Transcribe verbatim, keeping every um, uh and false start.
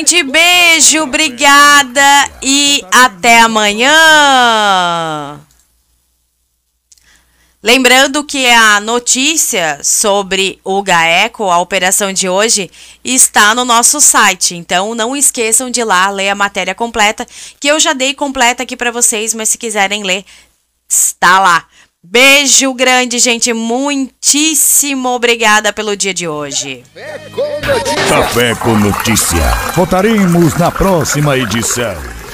gente. Beijo, obrigada e até amanhã. Lembrando que a notícia sobre o GAECO, a operação de hoje, está no nosso site. Então, não esqueçam de ir lá ler a matéria completa, que eu já dei completa aqui para vocês, mas se quiserem ler, está lá. Beijo grande, gente. Muitíssimo obrigada pelo dia de hoje. Café com Notícia. Voltaremos na próxima edição.